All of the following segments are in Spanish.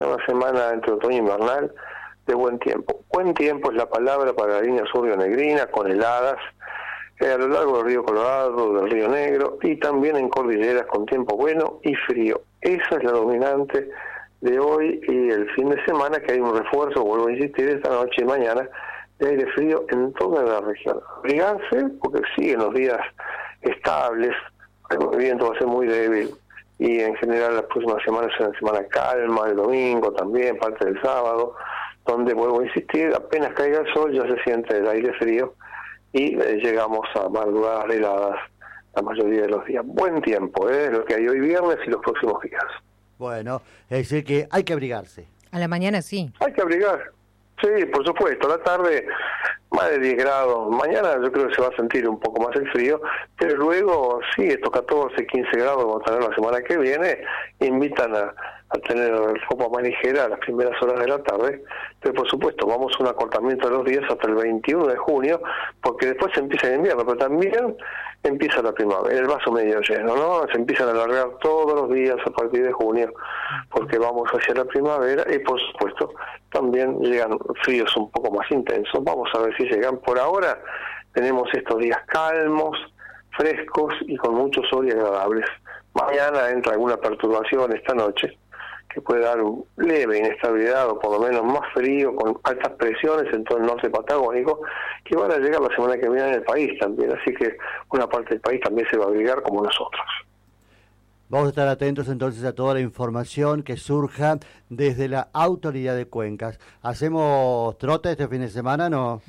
una semana entre otoño y invernal de buen tiempo. Buen tiempo es la palabra para la línea sur rionegrina, con heladas a lo largo del río Colorado, del río Negro, y también en cordilleras con tiempo bueno y frío. Esa es la dominante de hoy y el fin de semana, que hay un refuerzo, vuelvo a insistir, esta noche y mañana, de aire frío en toda la región. Abrigarse, porque siguen los días estables, el viento va a ser muy débil, y en general las próximas semanas es una semana calma, el domingo también, parte del sábado, donde, vuelvo a insistir, apenas caiga el sol ya se siente el aire frío y llegamos a madrugadas heladas la mayoría de los días. Buen tiempo, lo que hay hoy viernes y los próximos días. Bueno, es decir que hay que abrigarse. A la mañana sí. Hay que abrigar, sí, por supuesto. La tarde, más de 10 grados. Mañana yo creo que se va a sentir un poco más el frío, pero luego, sí, estos 14, 15 grados vamos a tener la semana que viene, invitan a tener ropa más ligera a las primeras horas de la tarde, pero por supuesto vamos a un acortamiento de los días hasta el 21 de junio, porque después se empieza el invierno, pero también empieza la primavera, el vaso medio lleno, ¿no? Se empiezan a alargar todos los días a partir de junio, porque vamos hacia la primavera, y por supuesto también llegan fríos un poco más intensos. Vamos a ver si llegan. Por ahora tenemos estos días calmos, frescos y con mucho sol y agradables. Mañana entra alguna perturbación esta noche, que puede dar un leve inestabilidad o por lo menos más frío, con altas presiones en todo el norte patagónico, que van a llegar la semana que viene en el país también, así que una parte del país también se va a abrigar como nosotros. Vamos a estar atentos entonces a toda la información que surja desde la Autoridad de Cuencas. ¿Hacemos trote este fin de semana, no?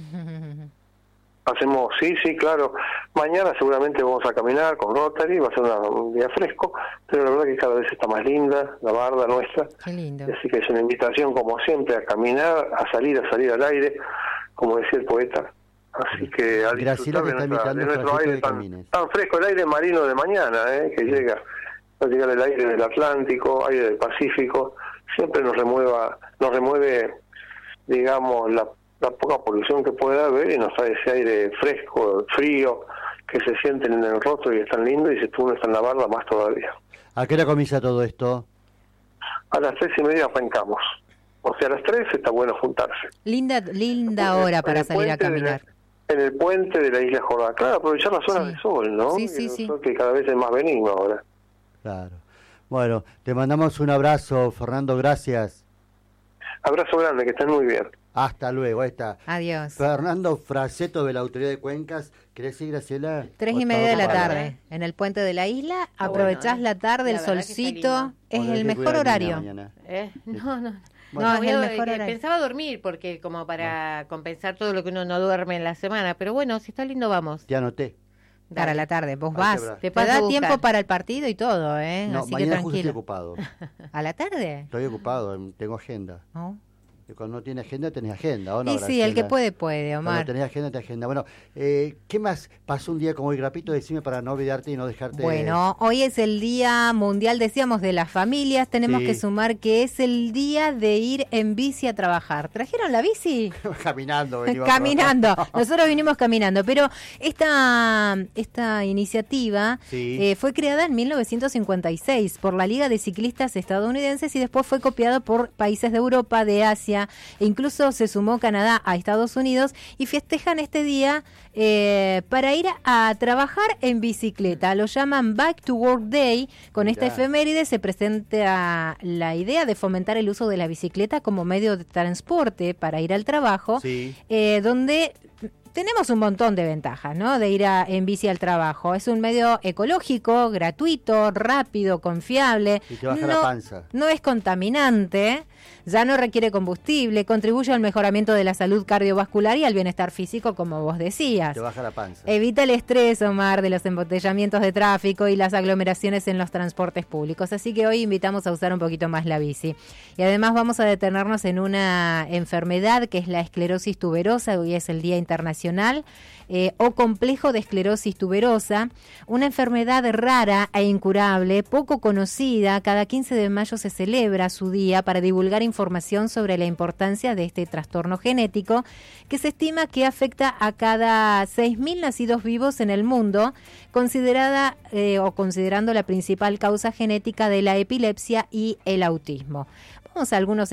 Hacemos, sí, claro. Mañana seguramente vamos a caminar con Rotary, va a ser un día fresco, pero la verdad que cada vez está más linda la barda nuestra. Qué lindo. Así que es una invitación, como siempre, a caminar, a salir al aire, como decía el poeta. Así que a disfrutar de nuestro aire tan fresco, el aire marino de mañana, que llega. Va a llegar el aire del Atlántico, aire del Pacífico, siempre nos remueve, digamos, la poca polución que puede haber y nos trae ese aire fresco, frío, que se sienten en el rostro y es tan lindo, y si uno está en la barra, más todavía. ¿A qué hora comienza todo esto? A las 3:30 arrancamos. O sea, a las 3 está bueno juntarse. Linda hora para salir a caminar. En el puente de la Isla Jordán. Claro, aprovechar las horas de sol, ¿no? Sí. Sol que cada vez es más benigno ahora. Claro. Bueno, te mandamos un abrazo, Fernando, gracias. Abrazo grande, que estén muy bien. Hasta luego, ahí está. Adiós. Fernando Fraseto de la Autoridad de Cuencas. ¿Querés ir, Graciela? 3:30 de la tarde, en el puente de la isla. Aprovechás la tarde, el solcito. Es el mejor horario. No. No, es el mejor horario. Pensaba dormir, porque como para compensar todo lo que uno no duerme en la semana. Pero bueno, si está lindo, vamos. Te anoté. Para la tarde, vos vas. Te paso a da buscar. tiempo para el partido y todo, No, así mañana que justo tranquilo. estoy ocupado. ¿A la tarde? Estoy ocupado, tengo agenda. ¿No? Y cuando no tiene agenda, tenés agenda, ¿o no? Y sí, el que puede, Cuando Omar. tenés agenda, tenés agenda. Bueno, ¿qué más pasó un día como hoy? Rapidito, decime para no olvidarte y no dejarte... Bueno, hoy es el Día Mundial, decíamos, de las familias. Tenemos Sí. que sumar que es el día de ir en bici a trabajar. ¿Trajeron la bici? Caminando. Caminando. Nosotros vinimos caminando. Pero esta iniciativa Sí. fue creada en 1956 por la Liga de Ciclistas Estadounidenses y después fue copiado por países de Europa, de Asia, e incluso se sumó Canadá a Estados Unidos, y festejan este día para ir a trabajar en bicicleta. Lo llaman Back to Work Day. Con esta efeméride se presenta la idea de fomentar el uso de la bicicleta como medio de transporte para ir al trabajo, Sí. donde tenemos un montón de ventajas, ¿no? De ir en bici al trabajo. Es un medio ecológico, gratuito, rápido, confiable. Y te baja la panza. No es contaminante, ya no requiere combustible, contribuye al mejoramiento de la salud cardiovascular y al bienestar físico, como vos decías. Te baja la panza. Evita el estrés, Omar, de los embotellamientos de tráfico y las aglomeraciones en los transportes públicos. Así que hoy invitamos a usar un poquito más la bici. Y además vamos a detenernos en una enfermedad que es la esclerosis tuberosa. Hoy es el Día Internacional o complejo de esclerosis tuberosa, una enfermedad rara e incurable, poco conocida. Cada 15 de mayo se celebra su día para divulgar información sobre la importancia de este trastorno genético, que se estima que afecta a cada 6.000 nacidos vivos en el mundo, considerando la principal causa genética de la epilepsia y el autismo. Vamos a algunos